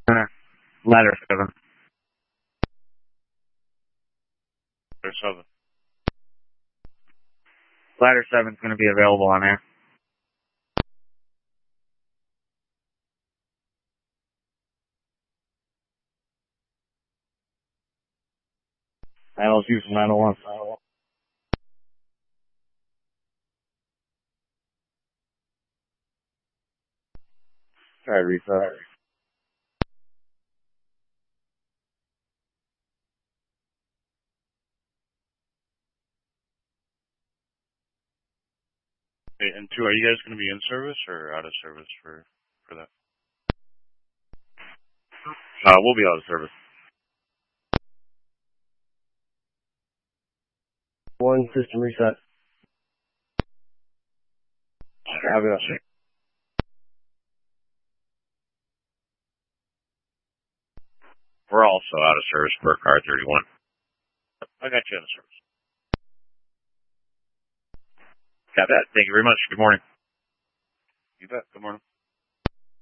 Ladder 7. Ladder 7. Ladder 7 is going to be available on air. Panels Houston 901. Try to reset. Hey, and 2, are you guys going to be in service or out of service for that? We'll be out of service. 1, system reset. Have it. We're also out of service for car 31. I got you out of service. Got that. Thank you very much. Good morning. You bet. Good morning.